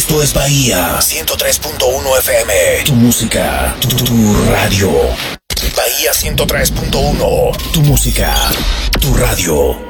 Esto es Bahía 103.1 FM. Tu música, tu radio. Bahía 103.1. Tu música, tu radio.